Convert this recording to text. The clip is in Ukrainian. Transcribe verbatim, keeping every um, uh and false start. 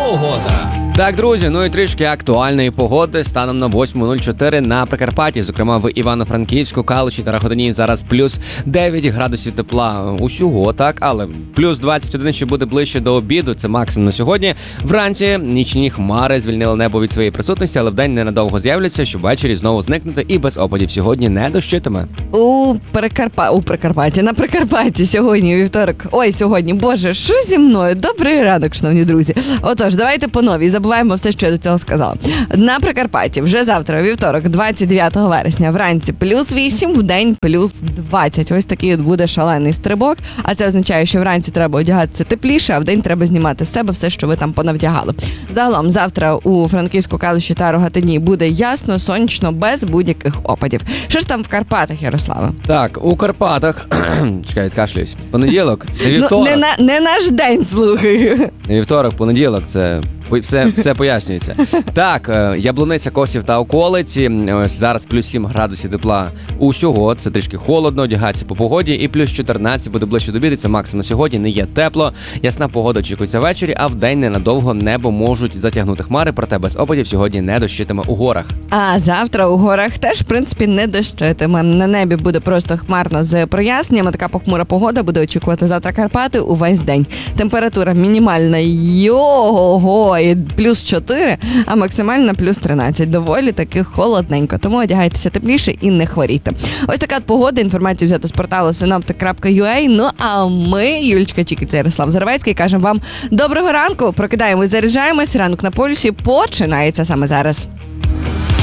Погода. Так, друзі, ну і трішки актуальної погоди станом на восьма нуль чотири на Прикарпатті. Зокрема, в Івано-Франківську, Калуші та Рахотині зараз плюс дев'ять градусів тепла усього, так, але плюс двадцять один ще буде ближче до обіду, це максимум на сьогодні. Вранці нічні хмари звільнили небо від своєї присутності, але вдень ненадовго з'являться, щоб ввечері знову зникнути і без опадів сьогодні не дощитиме. У Прикарпа... у Прикарпатті, на Прикарпатті сьогодні вівторок. Ой, сьогодні, боже, що зі мною? Добрий ранок, шановні друзі. Отож, давайте по новій. Забуваємо все, що я до цього сказала. На Прикарпатті вже завтра, вівторок, двадцять дев'ятого вересня, вранці плюс вісім, вдень плюс двадцять. Ось такий от буде шалений стрибок. А це означає, що вранці треба одягатися тепліше, а вдень треба знімати з себе все, що ви там понавдягали. Загалом, завтра у Франківську, Калуші та Рогатині буде ясно, сонячно, без будь-яких опадів. Що ж там в Карпатах, Ярослава? Так, у Карпатах, чекай, відкашлююсь, понеділок, не Ну, вівторок. не, на, не наш день, слухай. Не вівторок, понеділок, це все, все пояснюється. Так, е, Яблуниця, Косів та околиці. Ось зараз плюс сім градусів тепла усього. Це трішки холодно, одягатися по погоді. І плюс чотирнадцять буде ближче до обіду. Це максимум на сьогодні. Не є тепло. Ясна погода очікується ввечері, а вдень ненадовго небо можуть затягнути хмари. Проте без опадів сьогодні не дощитиме у горах. А завтра у горах теж, в принципі, не дощитиме. На небі буде просто хмарно з проясненнями. Така похмура погода буде очікувати завтра Карпати увесь день. Температура мінімальна його і плюс чотири, а максимальна плюс тринадцять. Доволі таки холодненько. Тому одягайтеся тепліше і не хворійте. Ось така от погода. Інформацію взято з порталу синоптик крапка ю а. Ну а ми, Юлічка Чікі та Ярослав Зарвецький, кажемо вам доброго ранку. Прокидаємось, заряджаємось. Ранок на полюсі починається саме зараз.